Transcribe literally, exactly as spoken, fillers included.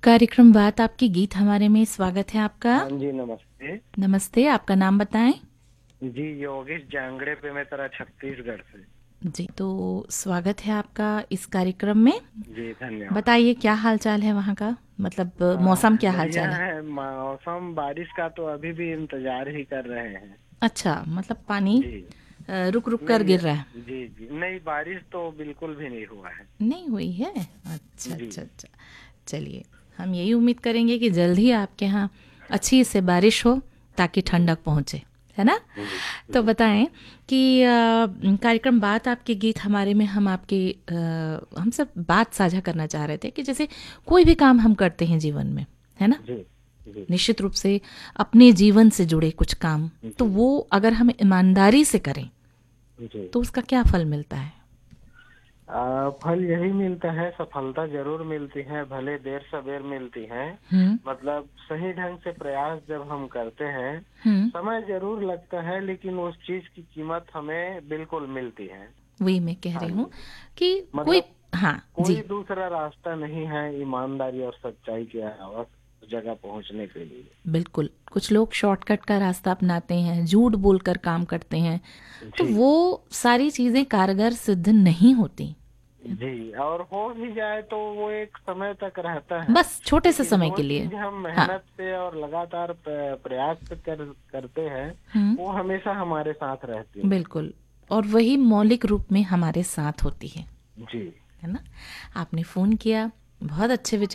कार्यक्रम बात आपकी गीत हमारे में स्वागत है आपका। हाँ जी, नमस्ते। नमस्ते, आपका नाम बताएं। जी, योगेश जांगड़े पे मैं तेरा छत्तीसगढ़ से। जी, तो स्वागत है आपका इस कार्यक्रम में। जी, धन्यवाद। बताइए क्या हाल चाल है वहाँ का, मतलब आ, मौसम क्या हाल बढ़िया चाल है? है मौसम। बारिश का तो अभी भी इंतजार ही कर रहे हैं। अच्छा, मतलब पानी जी। अ, रुक रुक कर नहीं। गिर रहा है? जी जी, नहीं, बारिश तो बिल्कुल भी नहीं हुआ है। नहीं हुई है? अच्छा जी। अच्छा अच्छा। चलिए, हम यही उम्मीद करेंगे कि जल्द ही आपके यहाँ अच्छी से बारिश हो ताकि जी ठंडक पहुँचे, है ना? जी तो जी। बताएं कि अ, कार्यक्रम बात आपके गीत हमारे में हम आपके अ, हम सब बात साझा करना चाह रहे थे कि जैसे कोई भी काम हम करते हैं जीवन में, है ना? जी जी निश्चित रूप से अपने जीवन से जुड़े कुछ काम, तो जी वो अगर हम ईमानदारी से करें जी। तो उसका क्या फल मिलता है? आ, फल यही मिलता है, सफलता जरूर मिलती है, भले देर सवेर मिलती है। हम्म मतलब सही ढंग से प्रयास जब हम करते हैं, हम्म समय जरूर लगता है, लेकिन उस चीज की कीमत हमें बिल्कुल मिलती है। वही मैं कह हाँ रही हूँ जी। कि कोई, मतलब हाँ कोई जी, दूसरा रास्ता नहीं है ईमानदारी और सच्चाई के अलावा उस जगह पहुंचने के लिए। बिल्कुल। कुछ लोग शॉर्टकट का रास्ता अपनाते हैं, झूठ बोलकर काम करते हैं, तो जी वो सारी चीजें कारगर सिद्ध नहीं होती। जी। और हो भी जाए तो वो एक समय तक रहता है। बस छोटे से लेकिन समय जो के लिए। चीज हम हाँ। मेहनत से और लगातार प- प्रयास से कर, करते हैं, हम्म वो हमेशा हमारे साथ रहती है। बिल्कुल। और वही मौलिक रूप में हमारे साथ होती है जी। है ना? आपने फोन किया, बहुत अच्छे विचार